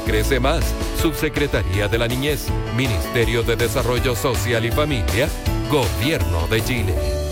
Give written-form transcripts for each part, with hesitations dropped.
crece más. Subsecretaría de la Niñez, Ministerio de Desarrollo Social y Familia, Gobierno de Chile.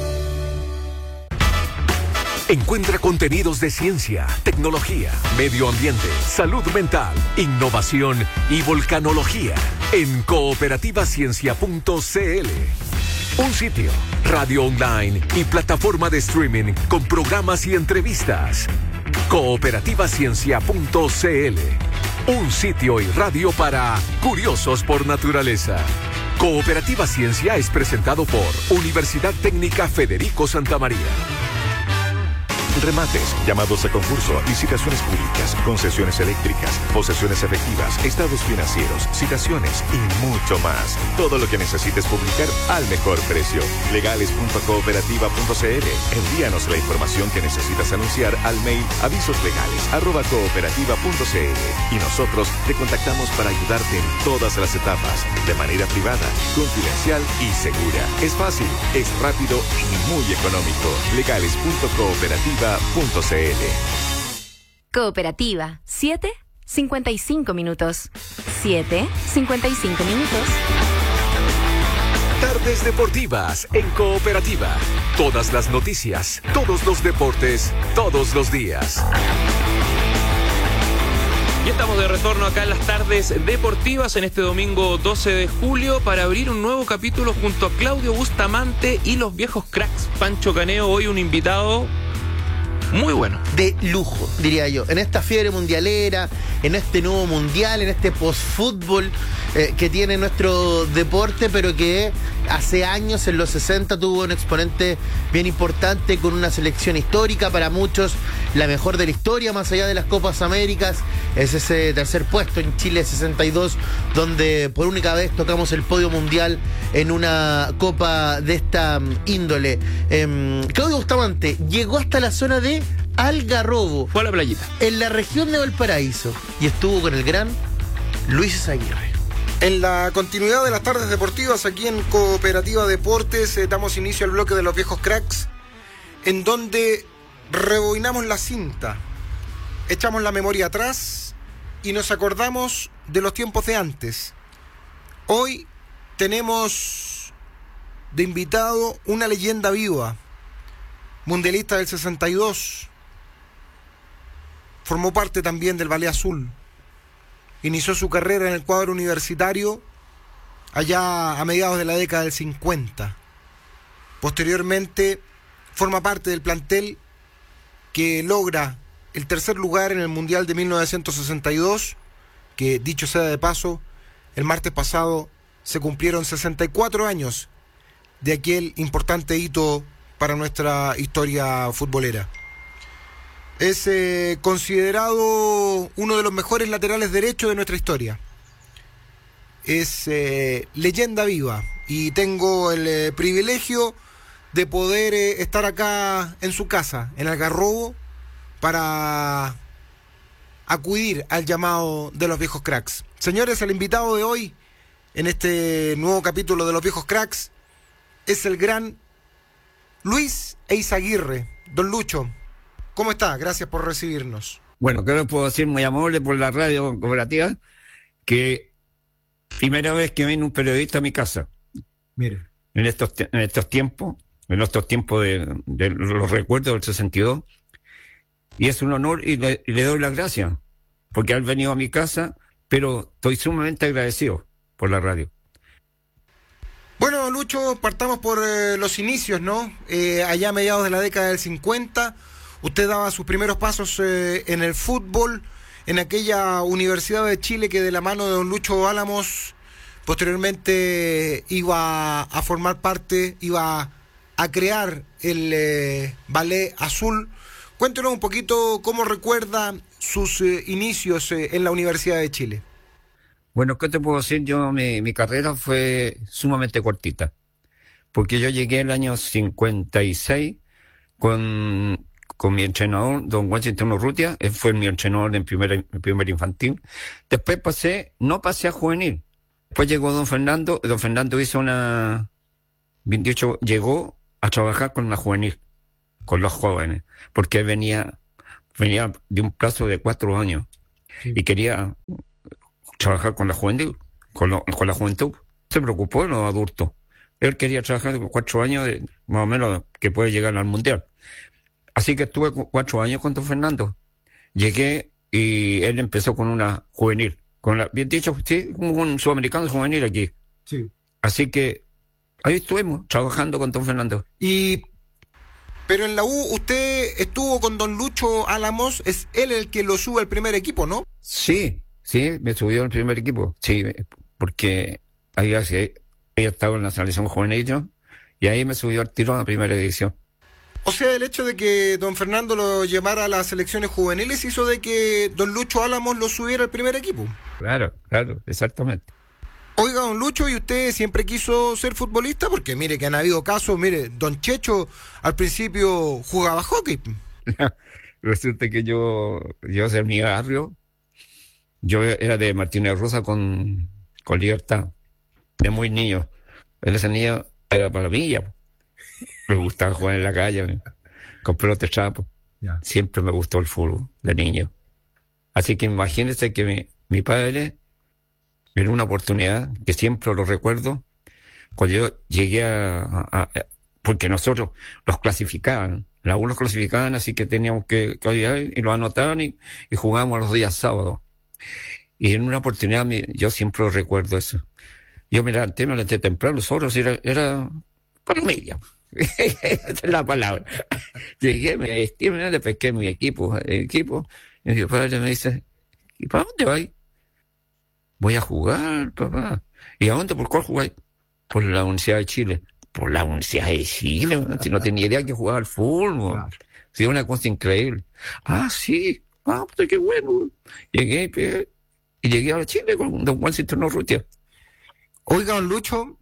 Encuentra contenidos de ciencia, tecnología, medio ambiente, salud mental, innovación y volcanología en cooperativaciencia.cl. Un sitio, radio online y plataforma de streaming con programas y entrevistas. Cooperativaciencia.cl. Un sitio y radio para curiosos por naturaleza. Cooperativa Ciencia es presentado por Universidad Técnica Federico Santa María. Remates, llamados a concurso, licitaciones públicas, concesiones eléctricas, posesiones efectivas, estados financieros, citaciones y mucho más. Todo lo que necesites publicar al mejor precio. Legales.cooperativa.cl. Envíanos la información que necesitas anunciar al mail avisoslegales@cooperativa.cl y nosotros te contactamos para ayudarte en todas las etapas, de manera privada, confidencial y segura. Es fácil, es rápido y muy económico. Legales.cooperativa.cl. Cooperativa 7:55 minutos. 7:55 minutos. Tardes deportivas en Cooperativa. Todas las noticias, todos los deportes, todos los días. Y estamos de retorno acá en las tardes deportivas en este domingo 12 de julio para abrir un nuevo capítulo junto a Claudio Bustamante y los viejos cracks. Pancho Caneo, hoy un invitado muy bueno. De lujo, diría yo. En esta fiebre mundialera, en este nuevo mundial, en este post-fútbol que tiene nuestro deporte, pero que hace años, en los 60, tuvo un exponente bien importante con una selección histórica, para muchos la mejor de la historia, más allá de las Copas Américas. Es ese tercer puesto en Chile 62, donde por única vez tocamos el podio mundial en una copa de esta índole. Claudio Bustamante llegó hasta la zona de Algarrobo. Fue a la playita. En la región de Valparaíso. Y estuvo con el gran Luis Aguirre. En la continuidad de las tardes deportivas aquí en Cooperativa Deportes damos inicio al bloque de los viejos cracks, en donde rebobinamos la cinta, echamos la memoria atrás y nos acordamos de los tiempos de antes. Hoy tenemos de invitado una leyenda viva, mundialista del 62, formó parte también del Ballet Azul. Inició su carrera en el cuadro universitario allá a mediados de la década del 50. Posteriormente forma parte del plantel que logra el tercer lugar en el Mundial de 1962, que, dicho sea de paso, el martes pasado se cumplieron 64 años de aquel importante hito para nuestra historia futbolera. Es considerado uno de los mejores laterales derechos de nuestra historia. Es leyenda viva y tengo el privilegio de poder estar acá en su casa, en Algarrobo, para acudir al llamado de los viejos cracks. Señores, el invitado de hoy en este nuevo capítulo de los viejos cracks es el gran Luis Eizaguirre. Don Lucho, ¿cómo está? Gracias por recibirnos. Bueno, ¿qué les puedo decir? Muy amable por la radio cooperativa, que primera vez que viene un periodista a mi casa. Mire. En estos tiempos de los recuerdos del 62, y es un honor y le doy las gracias, porque han venido a mi casa, pero estoy sumamente agradecido por la radio. Bueno, Lucho, partamos por los inicios, ¿no? Allá a mediados de la década del 50, usted daba sus primeros pasos en el fútbol, en aquella Universidad de Chile que de la mano de don Lucho Álamos posteriormente iba a formar parte, iba a crear el Ballet Azul. Cuéntenos un poquito cómo recuerda sus inicios en la Universidad de Chile. Bueno, ¿qué te puedo decir? Mi carrera fue sumamente cortita, porque yo llegué el año 56 con mi entrenador, don Washington Urrutia. Él fue mi entrenador en primer infantil. Después no pasé a juvenil. Después llegó don Fernando hizo llegó a trabajar con la juvenil, con los jóvenes, porque él venía de un plazo de 4 años, sí, y quería trabajar con la juventud, con la juventud. Se preocupó de los adultos. Él quería trabajar 4 años, más o menos, que puede llegar al Mundial. Así que estuve 4 años con don Fernando. Llegué y él empezó con una juvenil. Bien dicho, sí, un sudamericano juvenil aquí. Sí. Así que ahí estuvimos, trabajando con don Fernando. Pero en la U usted estuvo con don Lucho Álamos, es él el que lo sube al primer equipo, ¿no? Sí, me subió al primer equipo. Sí, porque había estado en la selección juvenil yo, y ahí me subió al tiro a la primera división. O sea, el hecho de que don Fernando lo llevara a las selecciones juveniles hizo de que don Lucho Álamos lo subiera al primer equipo. Claro, exactamente. Oiga, don Lucho, ¿y usted siempre quiso ser futbolista? Porque mire que han habido casos, mire, don Checho al principio jugaba hockey. Resulta que yo de mi barrio, yo era de Martínez Rosa con Libertad, de muy niño. Ese niño era para la villa. Me gustaba jugar en la calle, con pelotas chapo. Yeah. Siempre me gustó el fútbol de niño. Así que imagínense que mi padre, en una oportunidad, que siempre lo recuerdo, cuando yo llegué porque nosotros los clasificaban, la U los clasificaban, así que teníamos que ir y lo anotaban y jugábamos los días sábados. Y en una oportunidad, yo siempre lo recuerdo eso. Yo me levanté temprano, nosotros era familia. Esa es la palabra. Llegué, me vestí, le pesqué mi equipo, y mi padre me dice, ¿y para dónde vas? Voy a jugar, papá. ¿Y a dónde? ¿Por cuál jugáis? Por la Universidad de Chile. Por la Universidad de Chile, si no tenía idea que jugaba al fútbol. Claro. Sí, una cosa increíble. Ah, sí, pues qué bueno. Llegué a Chile con don Juan Cisterno Rutia. Oiga, don Lucho,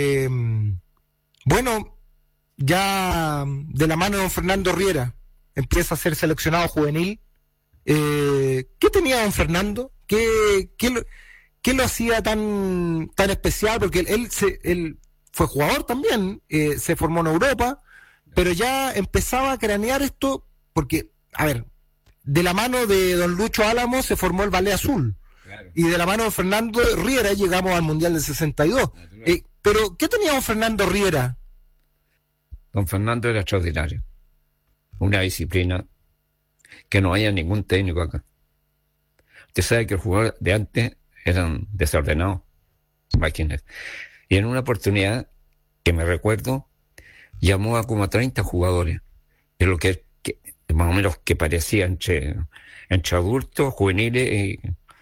bueno, ya de la mano de don Fernando Riera empieza a ser seleccionado juvenil. ¿Qué tenía don Fernando? ¿Qué lo hacía tan especial? Porque él fue jugador también, se formó en Europa, pero ya empezaba a cranear esto, porque, a ver, de la mano de don Lucho Álamos se formó el Ballet Azul. Claro. Y de la mano de Fernando Riera llegamos al Mundial del 62. Pero, ¿qué tenía don Fernando Riera? Don Fernando era extraordinario. Una disciplina que no haya ningún técnico acá. Usted sabe que los jugadores de antes eran desordenados. Imagínense. Y en una oportunidad, que me recuerdo, llamó a como a 30 jugadores. De lo que más o menos que parecía entre adultos, juveniles.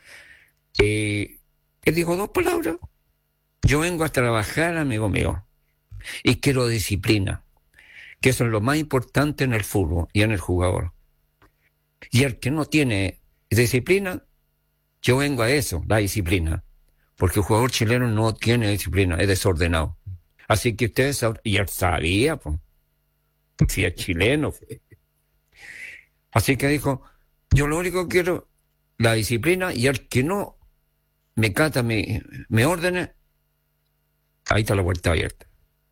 Y él dijo 2 palabras. Yo vengo a trabajar, amigo mío, y quiero disciplina, que eso es lo más importante en el fútbol y en el jugador. Y el que no tiene disciplina, yo vengo a eso, la disciplina, porque el jugador chileno no tiene disciplina, es desordenado. Así que ustedes saben, y él sabía, pues, si es chileno. Así que dijo, yo lo único que quiero, la disciplina, y el que no me cata me órdenes, ahí está la puerta abierta.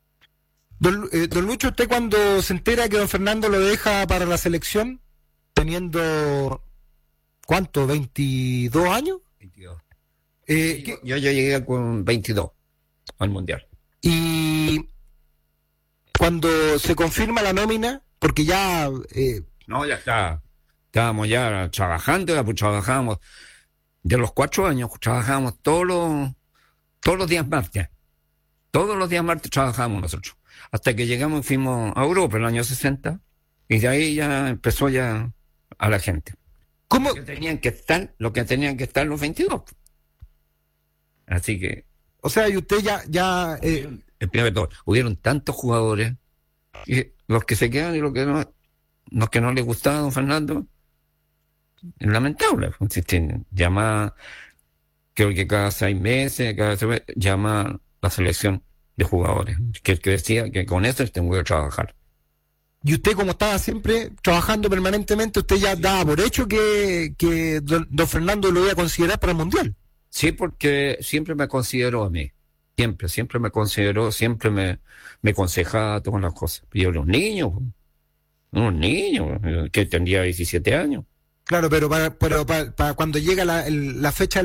Don Lucho, ¿usted cuando se entera que don Fernando lo deja para la selección, teniendo, ¿cuánto? ¿22 años? 22. Yo llegué con 22 al Mundial. Y cuando se confirma la nómina, porque ya... No, ya está. Estábamos ya trabajando, pues trabajábamos de los 4 años, trabajábamos todos los días martes. Todos los días martes trabajábamos nosotros. Hasta que llegamos y fuimos a Europa en el año 60, y de ahí ya empezó ya a la gente. ¿Cómo? Lo que tenían que estar los 22. Así que... O sea, y usted ya hubieron tantos jugadores, y los que se quedan y los que no les gustaba a don Fernando, es lamentable. Llama, creo que cada 6 meses, llama la selección de jugadores, que decía que con eso tengo que trabajar. Y usted, como estaba siempre trabajando permanentemente, usted ya daba por hecho que don Fernando lo iba a considerar para el Mundial. Sí, porque siempre me consideró a mí. Siempre me consideró, siempre me aconsejaba todas las cosas. Yo era un niño que tendría 17 años. Claro, pero para cuando llega la fecha del